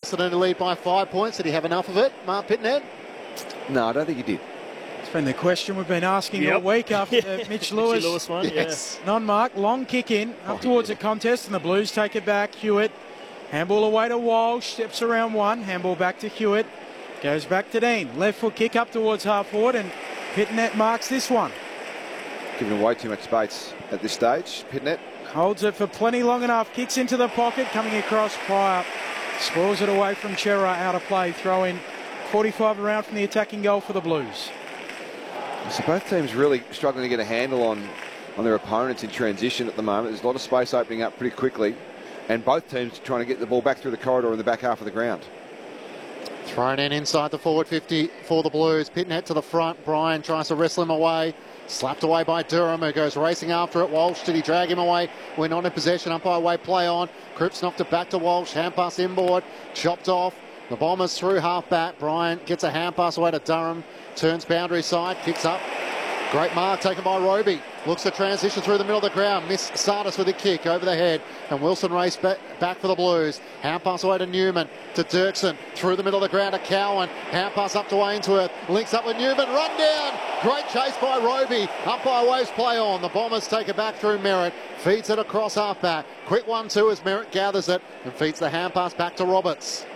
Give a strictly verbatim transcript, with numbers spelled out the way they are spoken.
Dirksen in the lead by five points. Did he have enough of it, Mark Pitnet? No, I don't think he did. It's been the question we've been asking Yep. all week after the Mitch Lewis, Lewis one. Yes. non-mark. Long kick in, up Oh, towards yeah. the contest, and the Blues take it back. Hewitt, handball away to Walsh, steps around one, handball back to Hewitt, goes back to Dean. Left foot kick up towards half forward, and Pitnet marks this one. Giving away too much space at this stage. Pitnet. Holds it for plenty long enough, kicks into the pocket, coming across Pryor. Spoils it away from Chera, out of play. Throw in forty-five around from the attacking goal for the Blues. So both teams really struggling to get a handle on, on their opponents in transition at the moment. There's a lot of space opening up pretty quickly. And both teams trying to get the ball back through the corridor in the back half of the ground. Thrown in inside the forward fifty for the Blues. Pitnet to the front. Bryan tries to wrestle him away. Slapped away by Durham, who goes racing after it. Walsh, did he drag him away? We're not in possession. Umpire away, play on. Cripps knocked it back to Walsh. Hand pass inboard. Chopped off. The Bombers through half back. Bryan gets a hand pass away to Durham. Turns boundary side. Kicks up. Great mark taken by Roby. Looks to transition through the middle of the ground. Miss Sardis with a kick over the head. And Wilson raced back, back for the Blues. Hand pass away to Newman. To Dirksen. Through the middle of the ground to Cowan. Hand pass up to Ainsworth. Links up with Newman. Run down. Great chase by Roby. Umpire waves play on. The Bombers take it back through Merritt. Feeds it across half back. Quick one two as Merritt gathers it. And feeds the hand pass back to Roberts.